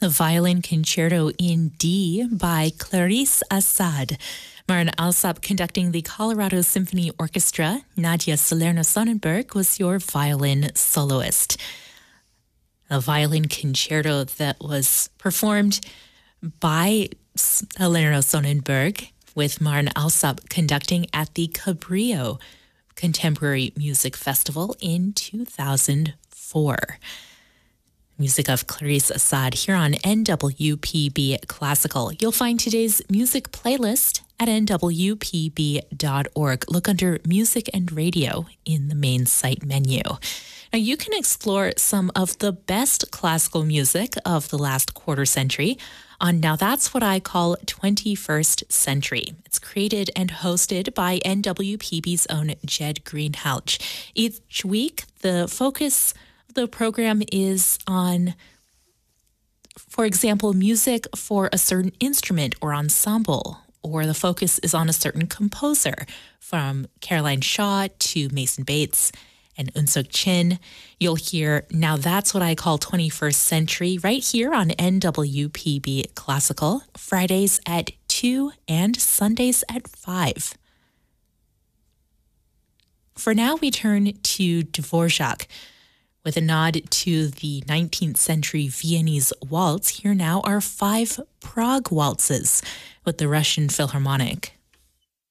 The Violin Concerto in D by Clarice Assad. Maren Alsop conducting the Colorado Symphony Orchestra. Nadia Salerno-Sonnenberg was your violin soloist. A violin concerto that was performed by Salerno-Sonnenberg with Maren Alsop conducting at the Cabrillo Contemporary Music Festival in 2004. Music of Clarice Assad here on NWPB Classical. You'll find today's music playlist at nwpb.org. Look under Music and Radio in the main site menu. Now, you can explore some of the best classical music of the last quarter century on Now That's What I Call 21st Century. It's created and hosted by NWPB's own Jed Greenhalgh. Each week, the focus of the program is on, for example, music for a certain instrument or ensemble, or the focus is on a certain composer, from Caroline Shaw to Mason Bates and Eunsook Chin. You'll hear Now That's What I Call 21st Century right here on NWPB Classical, Fridays at 2 and Sundays at 5. For now, we turn to Dvorak. With a nod to the 19th century Viennese waltz, here now are 5 Prague waltzes with the Russian Philharmonic.